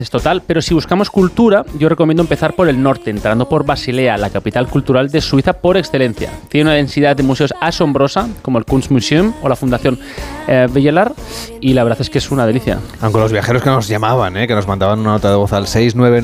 Es total, pero si buscamos cultura, yo recomiendo empezar por el norte, entrando por Basilea, la capital cultural de Suiza por excelencia. Tiene una densidad de museos asombrosa, como el Kunstmuseum o la Fundación Bellelar, y la verdad es que es una delicia. Aunque los viajeros que nos llamaban, que nos mandaban una nota de voz al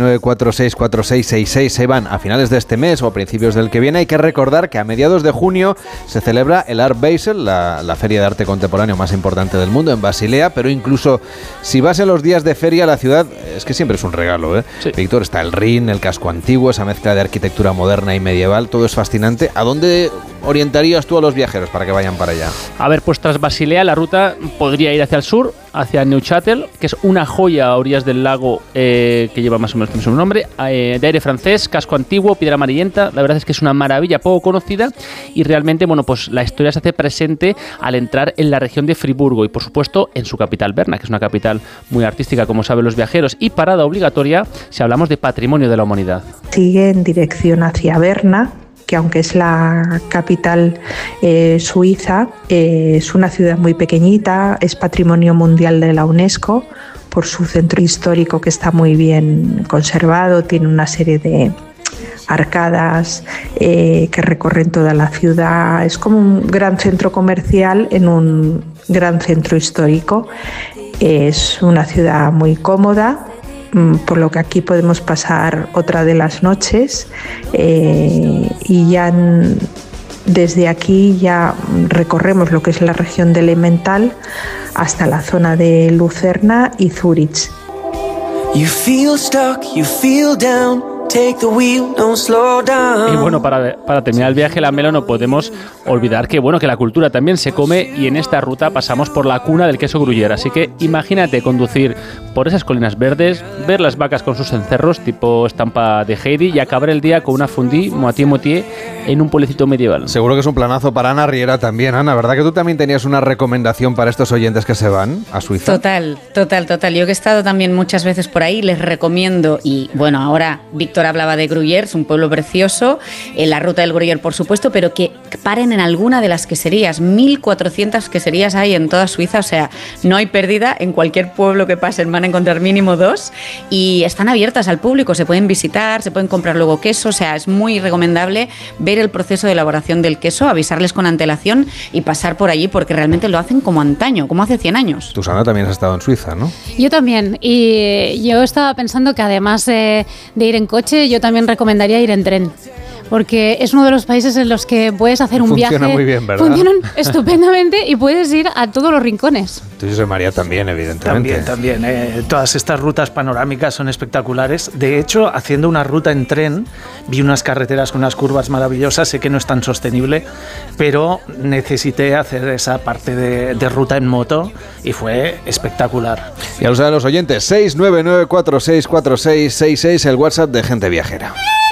699464666 se van a finales de este mes o a principios del que viene, hay que recordar que a mediados de junio se celebra el Art Basel, la feria de arte contemporáneo más importante del mundo en Basilea, pero incluso si vas en los días de feria, la ciudad es que siempre es un regalo, Sí. Víctor, está el Rin, el casco antiguo, esa mezcla de arquitectura moderna y medieval, todo es fascinante. ¿A dónde orientarías tú a los viajeros para que vayan para allá? A ver, pues tras Basilea la ruta podría ir hacia el sur, hacia Neuchâtel, que es una joya a orillas del lago que lleva más o menos el mismo nombre, de aire francés, casco antiguo, piedra amarillenta. La verdad es que es una maravilla poco conocida y realmente, bueno, pues la historia se hace presente al entrar en la región de Friburgo y, por supuesto, en su capital, Berna, que es una capital muy artística, como saben los viajeros, y parada obligatoria si hablamos de patrimonio de la humanidad. Sigue en dirección hacia Berna, que aunque es la capital suiza, es una ciudad muy pequeñita, es patrimonio mundial de la UNESCO por su centro histórico que está muy bien conservado, tiene una serie de arcadas que recorren toda la ciudad, es como un gran centro comercial en un gran centro histórico. Es una ciudad muy cómoda, por lo que aquí podemos pasar otra de las noches y ya desde aquí ya recorremos lo que es la región de Emmental hasta la zona de Lucerna y Zúrich. You feel stuck, you feel down. Take the wheel, don't slow down. Y bueno, para terminar el viaje, la Melo, no podemos olvidar que la cultura también se come, y en esta ruta pasamos por la cuna del queso Gruyère. Así que imagínate conducir por esas colinas verdes, ver las vacas con sus cencerros tipo estampa de Heidi y acabar el día con una fondue moitié en un pueblecito medieval. Seguro que es un planazo para Ana Riera también. Ana, ¿verdad que tú también tenías una recomendación para estos oyentes que se van a Suiza? Total. Yo que he estado también muchas veces por ahí, les recomiendo, y bueno, ahora Víctor hablaba de Gruyère, es un pueblo precioso, la ruta del Gruyère por supuesto, pero que paren en alguna de las queserías. 1.400 queserías hay en toda Suiza, o sea, no hay pérdida. En cualquier pueblo que pasen van a encontrar mínimo 2 y están abiertas al público, se pueden visitar, se pueden comprar luego queso, o sea, es muy recomendable ver el proceso de elaboración del queso, avisarles con antelación y pasar por allí, porque realmente lo hacen como antaño, como hace 100 años. Tú, Sana, también has estado en Suiza, ¿no? Yo también, y yo estaba pensando que además de ir en coche, yo también recomendaría ir en tren, porque es uno de los países en los que puedes hacer un viaje. Funciona muy bien, ¿verdad? Funcionan estupendamente y puedes ir a todos los rincones. Tú, José María, también, evidentemente. También. Todas estas rutas panorámicas son espectaculares. De hecho, haciendo una ruta en tren, vi unas carreteras con unas curvas maravillosas. Sé que no es tan sostenible, pero necesité hacer esa parte de ruta en moto y fue espectacular. Ya lo saben los oyentes, 699464666, el WhatsApp de Gente Viajera.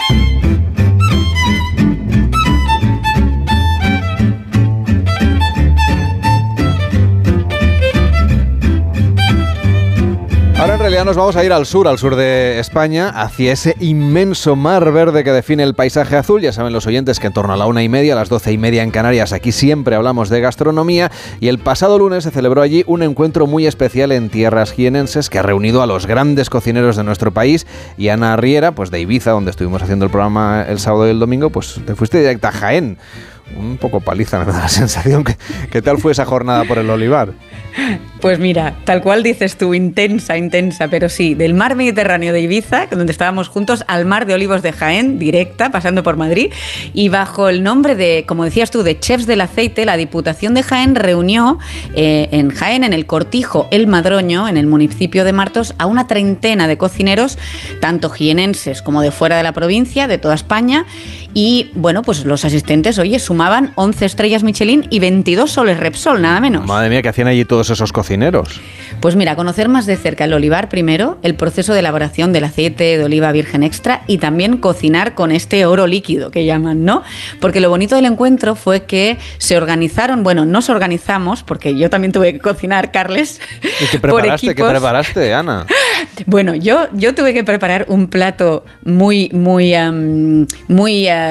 Ahora en realidad nos vamos a ir al sur de España, hacia ese inmenso mar verde que define el paisaje azul. Ya saben los oyentes que en torno a la 1:30, a las 12:30 en Canarias, aquí siempre hablamos de gastronomía, y el pasado lunes se celebró allí un encuentro muy especial en tierras jienenses que ha reunido a los grandes cocineros de nuestro país. Y Ana Riera, pues de Ibiza, donde estuvimos haciendo el programa el sábado y el domingo, pues te fuiste directa a Jaén. Un poco paliza, me da la sensación. ¿Qué tal fue esa jornada por el olivar? Pues mira, tal cual dices tú, intensa, pero sí, del mar Mediterráneo de Ibiza, donde estábamos juntos, al mar de Olivos de Jaén, directa, pasando por Madrid, y bajo el nombre de, como decías tú, de Chefs del Aceite, la Diputación de Jaén reunió en Jaén, en el Cortijo El Madroño, en el municipio de Martos, a una treintena de cocineros, tanto jienenses como de fuera de la provincia, de toda España, y bueno, pues los asistentes, oye, sumaban 11 estrellas Michelin y 22 soles Repsol, nada menos. Madre mía, ¿qué hacían allí todos esos cocineros? Pues mira, conocer más de cerca el olivar primero, el proceso de elaboración del aceite de oliva virgen extra y también cocinar con este oro líquido que llaman, ¿no? Porque lo bonito del encuentro fue que se organizaron, bueno, nos organizamos, porque yo también tuve que cocinar, Carles. ¿Y qué preparaste? ¿Qué preparaste, Ana? Bueno, yo tuve que preparar un plato muy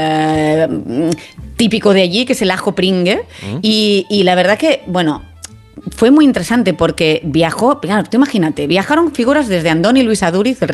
típico de allí, que es el ajo pringue, y la verdad que, bueno, fue muy interesante porque viajó, claro, tú imagínate, viajaron figuras desde Andoni Luis Aduriz, el